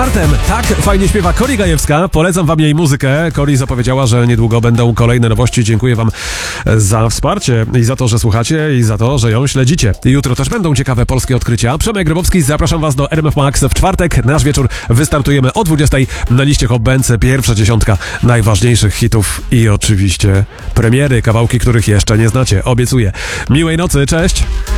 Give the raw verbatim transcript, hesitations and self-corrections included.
żartem. Tak fajnie śpiewa Kori Gajewska. Polecam wam jej muzykę. Kori zapowiedziała, że niedługo będą kolejne nowości. Dziękuję wam za wsparcie i za to, że słuchacie i za to, że ją śledzicie. Jutro też będą ciekawe polskie odkrycia. Przemek Grabowski, zapraszam was do R M F Max w czwartek. Nasz wieczór wystartujemy o dwudziestej na liście Hot Benz. Pierwsza dziesiątka najważniejszych hitów i oczywiście premiery, kawałki, których jeszcze nie znacie. Obiecuję. Miłej nocy, cześć!